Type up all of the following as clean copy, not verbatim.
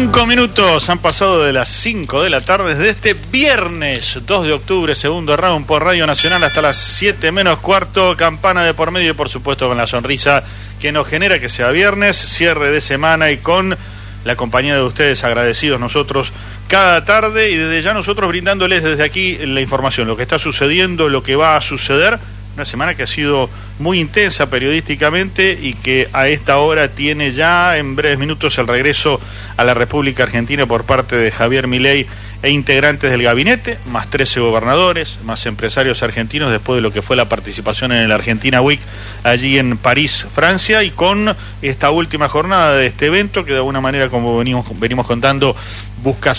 5 minutos han pasado de las 5 de la tarde de este viernes 2 de octubre, segundo round por Radio Nacional hasta las 7 menos cuarto, campana de por medio y por supuesto con la sonrisa que nos genera que sea viernes, cierre de semana y con la compañía de ustedes agradecidos nosotros cada tarde y desde ya nosotros brindándoles desde aquí la información, lo que está sucediendo, lo que va a suceder. Una semana que ha sido muy intensa periodísticamente y que a esta hora tiene ya en breves minutos el regreso a la República Argentina por parte de Javier Milei e integrantes del gabinete, más 13 gobernadores, más empresarios argentinos después de lo que fue la participación en el Argentina Week allí en París, Francia, y con esta última jornada de este evento que de alguna manera, como venimos contando, buscó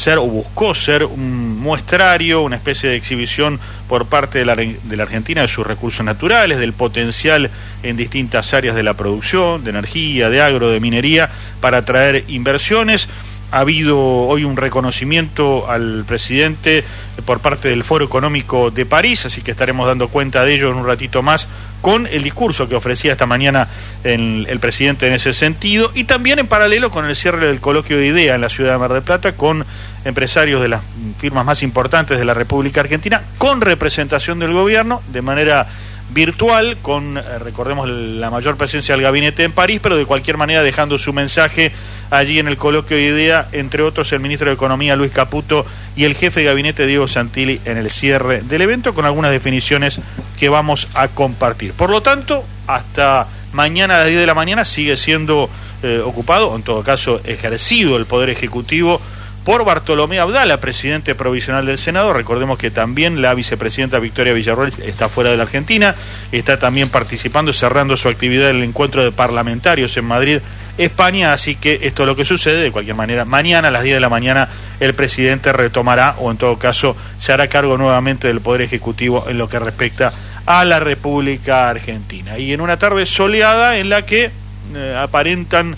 ser un muestrario, una especie de exhibición por parte de la Argentina de sus recursos naturales, del potencial en distintas áreas de la producción, de energía, de agro, de minería, para atraer inversiones. Ha habido hoy un reconocimiento al presidente por parte del Foro Económico de París, así que estaremos dando cuenta de ello en un ratito más con el discurso que ofrecía esta mañana el presidente en ese sentido y también en paralelo con el cierre del coloquio de IDEA en la ciudad de Mar del Plata con empresarios de las firmas más importantes de la República Argentina con representación del gobierno de manera virtual, con, recordemos, la mayor presencia del gabinete en París, pero de cualquier manera dejando su mensaje allí en el coloquio de IDEA, entre otros el ministro de Economía Luis Caputo y el jefe de gabinete Diego Santilli en el cierre del evento, con algunas definiciones que vamos a compartir. Por lo tanto, hasta mañana a las 10 de la mañana sigue siendo ocupado, o en todo caso ejercido, el Poder Ejecutivo por Bartolomé Abdala, presidente provisional del Senado. Recordemos que también la vicepresidenta Victoria Villarroel está fuera de la Argentina, está también participando, cerrando su actividad en el encuentro de parlamentarios en Madrid, España, así que esto es lo que sucede. De cualquier manera, mañana a las 10 de la mañana el presidente retomará, o en todo caso se hará cargo nuevamente del Poder Ejecutivo en lo que respecta a la República Argentina. Y en una tarde soleada en la que aparentan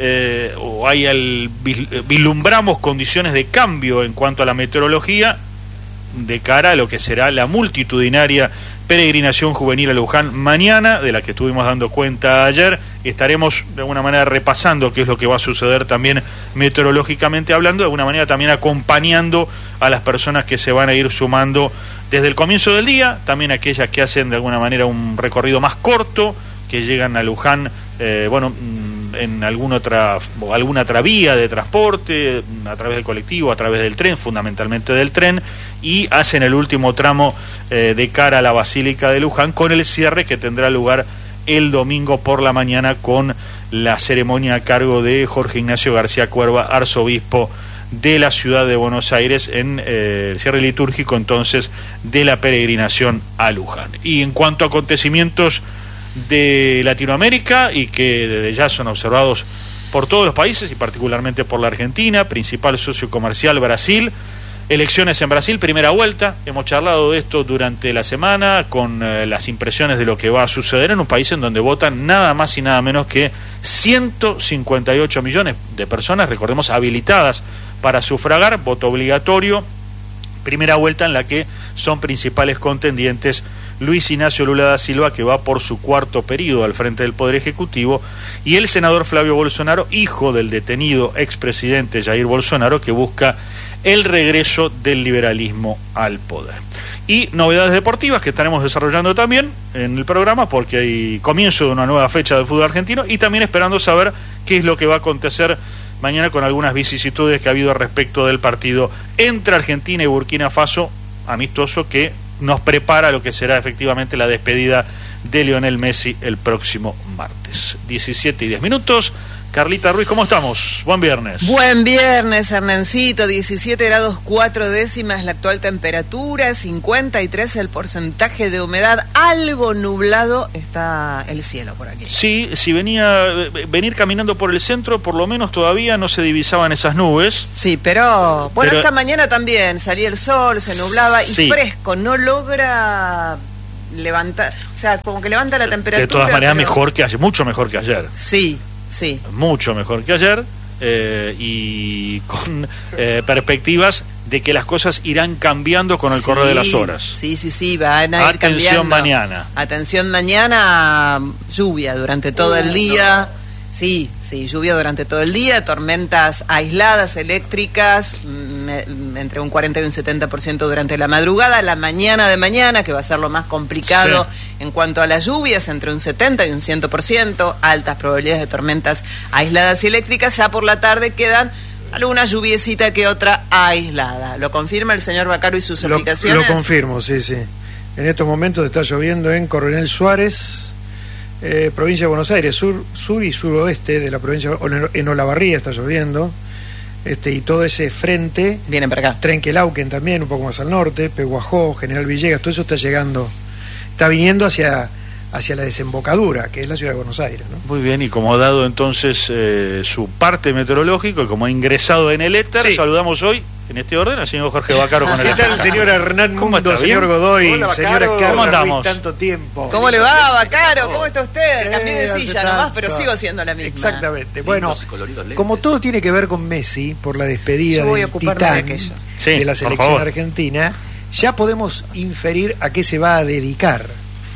vislumbramos condiciones de cambio en cuanto a la meteorología de cara a lo que será la multitudinaria peregrinación juvenil a Luján mañana, de la que estuvimos dando cuenta ayer. Estaremos de alguna manera repasando qué es lo que va a suceder también meteorológicamente hablando, de alguna manera también acompañando a las personas que se van a ir sumando desde el comienzo del día, también aquellas que hacen de alguna manera un recorrido más corto, que llegan a Luján en alguna otra vía de transporte, a través del colectivo, a través del tren, fundamentalmente del tren, y hacen el último tramo de cara a la Basílica de Luján, con el cierre que tendrá lugar el domingo por la mañana con la ceremonia a cargo de Jorge Ignacio García Cuerva, arzobispo de la ciudad de Buenos Aires, en el cierre litúrgico entonces de la peregrinación a Luján. Y en cuanto a acontecimientos de Latinoamérica y que desde ya son observados por todos los países y particularmente por la Argentina, principal socio comercial Brasil, elecciones en Brasil, primera vuelta, hemos charlado de esto durante la semana con las impresiones de lo que va a suceder en un país en donde votan nada más y nada menos que 158 millones de personas, recordemos, habilitadas para sufragar, voto obligatorio, primera vuelta en la que son principales contendientes Luis Ignacio Lula da Silva, que va por su cuarto periodo al frente del Poder Ejecutivo, y el senador Flavio Bolsonaro, hijo del detenido expresidente Jair Bolsonaro, que busca el regreso del liberalismo al poder. Y novedades deportivas que estaremos desarrollando también en el programa, porque hay comienzo de una nueva fecha del fútbol argentino, y también esperando saber qué es lo que va a acontecer mañana con algunas vicisitudes que ha habido respecto del partido entre Argentina y Burkina Faso, amistoso que nos prepara lo que será efectivamente la despedida de Lionel Messi el próximo martes. 17:10. Carlita Ruiz, ¿cómo estamos? Buen viernes. Buen viernes, Hernancito. 17 grados 4 décimas la actual temperatura, 53 el porcentaje de humedad, algo nublado está el cielo por aquí. Sí, si venir caminando por el centro, por lo menos todavía no se divisaban esas nubes. Sí, pero esta mañana también salía el sol, se nublaba y sí, fresco, no logra levantar, o sea, como que levanta la temperatura. De todas maneras, mejor que ayer, mucho mejor que ayer. Sí. Sí. Mucho mejor que ayer y con perspectivas de que las cosas irán cambiando con el correr de las horas. Sí, van a ir cambiando. Atención mañana, lluvia durante todo el día. Sí, lluvia durante todo el día, tormentas aisladas eléctricas, entre un 40 y un 70% durante la madrugada, la mañana de mañana, que va a ser lo más complicado en cuanto a las lluvias, entre un 70 y un 100%, altas probabilidades de tormentas aisladas y eléctricas. Ya por la tarde quedan alguna lluviecita que otra aislada. ¿Lo confirma el señor Vaccaro y sus aplicaciones? Lo confirmo, sí. En estos momentos está lloviendo en Coronel Suárez, provincia de Buenos Aires, sur y suroeste de la provincia, en Olavarría está lloviendo, y todo ese frente vienen para acá. Trenquelauquen también, un poco más al norte, Pehuajó, General Villegas, todo eso está viniendo hacia la desembocadura, que es la ciudad de Buenos Aires, ¿no? Muy bien, y como ha dado entonces su parte meteorológico, y como ha ingresado en el éter, saludamos hoy, en este orden, al señor Jorge Vaccaro con el... ¿Qué tal, señor Hernán Mundo, señor Godoy, señora Carla, tanto tiempo? ¿Cómo le va, Vaccaro? ¿Cómo está usted? Cambié de silla nomás, pero sigo siendo la misma. Exactamente. Bueno, como todo tiene que ver con Messi, por la despedida del titán de la selección argentina, ya podemos inferir a qué se va a dedicar.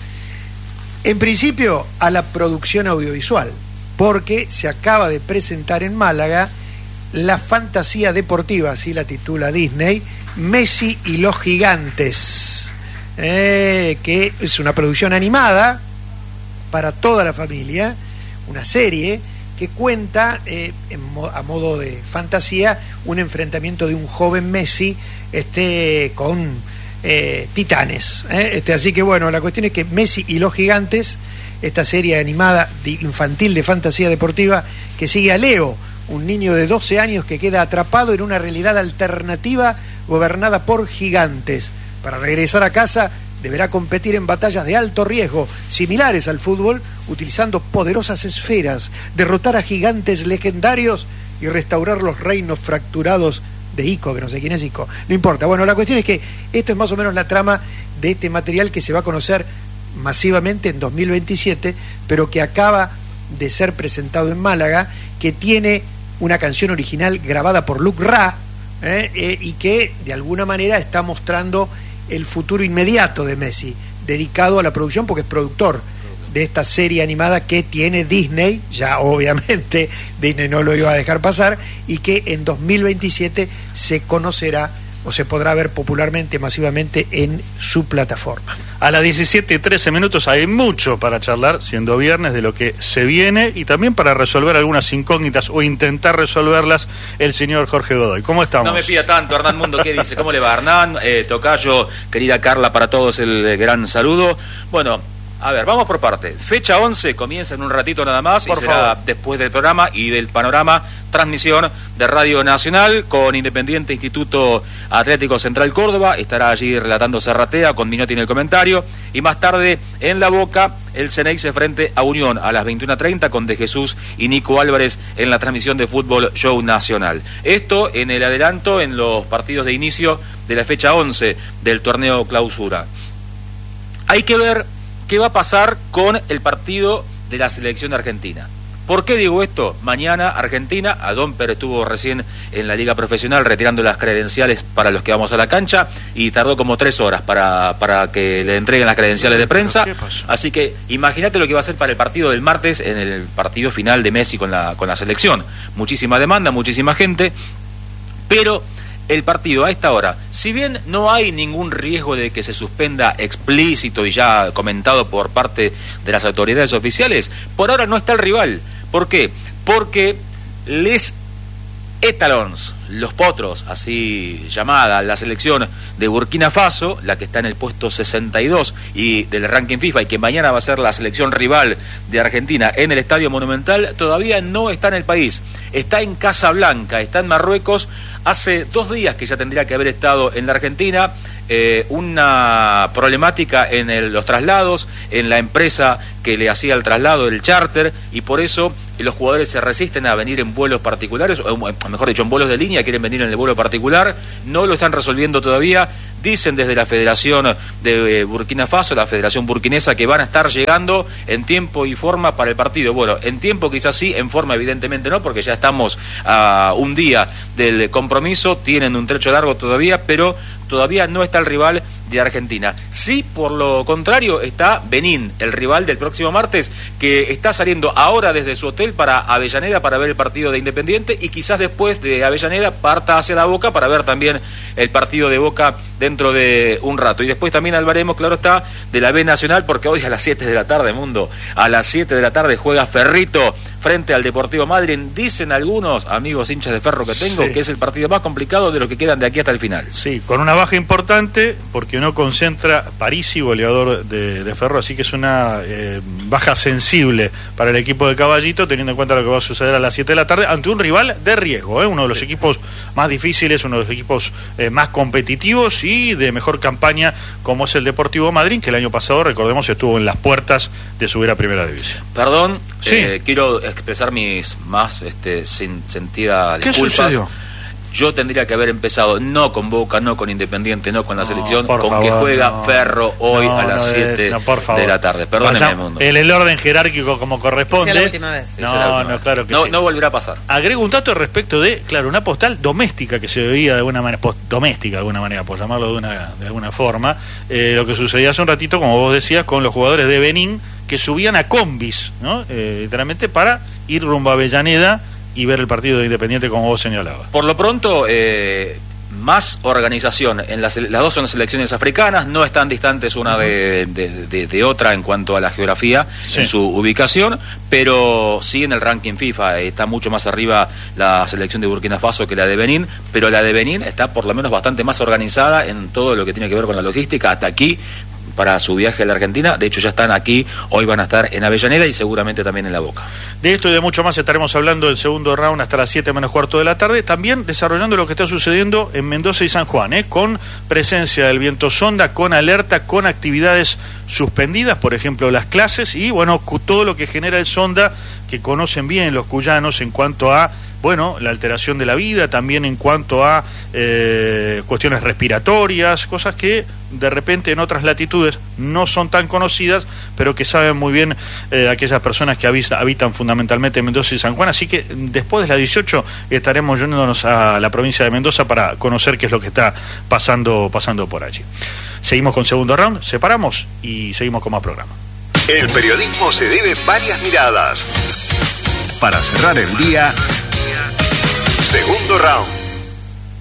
En principio, a la producción audiovisual, porque se acaba de presentar en Málaga la fantasía deportiva, así la titula Disney, Messi y los Gigantes, que es una producción animada para toda la familia, una serie que cuenta a modo de fantasía un enfrentamiento de un joven Messi con titanes, así que bueno, la cuestión es que Messi y los Gigantes, esta serie animada infantil de fantasía deportiva que sigue a Leo, un niño de 12 años que queda atrapado en una realidad alternativa gobernada por gigantes. Para regresar a casa deberá competir en batallas de alto riesgo, similares al fútbol, utilizando poderosas esferas, derrotar a gigantes legendarios y restaurar los reinos fracturados de Ico, que no sé quién es Ico, no importa. Bueno, la cuestión es que esto es más o menos la trama de este material que se va a conocer masivamente en 2027, pero que acaba de ser presentado en Málaga, que tiene una canción original grabada por Luc Ra, y que de alguna manera está mostrando el futuro inmediato de Messi, dedicado a la producción, porque es productor de esta serie animada que tiene Disney, ya obviamente Disney no lo iba a dejar pasar, y que en 2027 se conocerá o se podrá ver popularmente, masivamente en su plataforma. A las 17:13 hay mucho para charlar, siendo viernes, de lo que se viene y también para resolver algunas incógnitas o intentar resolverlas el señor Jorge Godoy. ¿Cómo estamos? No me pida tanto, Hernán Mundo, ¿qué dice? ¿Cómo le va, Hernán? Tocayo, querida Carla, para todos el gran saludo. Bueno, a ver, vamos por parte. Fecha 11 comienza en un ratito nada más, y será después del programa y del panorama, transmisión de Radio Nacional con Independiente Instituto Atlético Central Córdoba. Estará allí relatando Zarratea con Minotti en el comentario, y más tarde en La Boca el Ceneice frente a Unión a las 21:30 con De Jesús y Nico Álvarez en la transmisión de Fútbol Show Nacional. Esto en el adelanto en los partidos de inicio de la fecha 11 del torneo Clausura. Hay que ver qué va a pasar con el partido de la selección argentina. ¿Por qué digo esto? Mañana Argentina, Adomper estuvo recién en la Liga Profesional retirando las credenciales para los que vamos a la cancha, y tardó como 3 horas para que le entreguen las credenciales de prensa. Así que imagínate lo que va a ser para el partido del martes, en el partido final de Messi con la selección. Muchísima demanda, muchísima gente, pero el partido a esta hora, si bien no hay ningún riesgo de que se suspenda explícito y ya comentado por parte de las autoridades oficiales, por ahora no está el rival. ¿Por qué? Porque les Étalons, los potros, así llamada, la selección de Burkina Faso, la que está en el puesto 62 y del ranking FIFA, y que mañana va a ser la selección rival de Argentina en el Estadio Monumental, todavía no está en el país. Está en Casablanca, está en Marruecos. Hace 2 días que ya tendría que haber estado en la Argentina. Una problemática en los traslados, en la empresa que le hacía el traslado, el charter, y por eso los jugadores se resisten a venir en vuelos particulares, o mejor dicho, en vuelos de línea, quieren venir en el vuelo particular, no lo están resolviendo todavía. Dicen desde la Federación de Burkina Faso, la Federación Burkinesa, que van a estar llegando en tiempo y forma para el partido. Bueno, en tiempo quizás sí, en forma evidentemente no, porque ya estamos a un día del compromiso, tienen un trecho largo todavía, pero todavía no está el rival de Argentina. Sí, por lo contrario, está Benín, el rival del próximo martes, que está saliendo ahora desde su hotel para Avellaneda para ver el partido de Independiente, y quizás después de Avellaneda parta hacia la Boca para ver también el partido de Boca dentro de un rato. Y después también hablaremos, claro está, de la B Nacional, porque hoy a las 7 de la tarde, mundo, a las 7 de la tarde juega Ferrito frente al Deportivo Madryn. Dicen algunos amigos hinchas de Ferro que tengo, sí, que es el partido más complicado de los que quedan de aquí hasta el final. Sí, con una baja importante, porque no concentra Parisi, goleador de Ferro, así que es una baja sensible para el equipo de Caballito, teniendo en cuenta lo que va a suceder a las 7 de la tarde, ante un rival de riesgo, uno de los equipos más difíciles, uno de los equipos más competitivos y de mejor campaña, como es el Deportivo Madryn, que el año pasado, recordemos, estuvo en las puertas de subir a Primera División. Perdón, sí, quiero expresar mis más sentidas disculpas. ¿Qué sucedió? Yo tendría que haber empezado no con Boca, no con Independiente, no con la selección, con favor, que juega Ferro hoy a las 7 de la tarde. Perdóneme, mundo. El orden jerárquico como corresponde. Sea la última vez. Claro que sí. No volverá a pasar. Agrego un dato respecto de, claro, una postal doméstica que se veía de alguna manera, doméstica de alguna manera, por llamarlo de alguna forma, lo que sucedía hace un ratito, como vos decías, con los jugadores de Benín que subían a combis, ¿no? Literalmente para ir rumbo a Avellaneda y ver el partido de Independiente, como vos señalabas. Por lo pronto, más organización. Las dos son selecciones africanas, no están distantes una de otra en cuanto a la geografía, sí, en su ubicación, pero sí en el ranking FIFA está mucho más arriba la selección de Burkina Faso que la de Benín, pero la de Benín está por lo menos bastante más organizada en todo lo que tiene que ver con la logística, hasta aquí, para su viaje a la Argentina. De hecho ya están aquí, hoy van a estar en Avellaneda y seguramente también en La Boca. De esto y de mucho más estaremos hablando del segundo round hasta las 7 menos cuarto de la tarde, también desarrollando lo que está sucediendo en Mendoza y San Juan, con presencia del viento sonda, con alerta, con actividades suspendidas, por ejemplo las clases, y bueno, todo lo que genera el sonda, que conocen bien los cuyanos en cuanto a la alteración de la vida, también en cuanto a cuestiones respiratorias, cosas que de repente en otras latitudes no son tan conocidas, pero que saben muy bien aquellas personas que habitan fundamentalmente en Mendoza y San Juan. Así que después de las 18 estaremos yéndonos a la provincia de Mendoza para conocer qué es lo que está pasando por allí. Seguimos con segundo round, separamos y seguimos con más programa. El periodismo se debe varias miradas. Para cerrar el día, segundo round.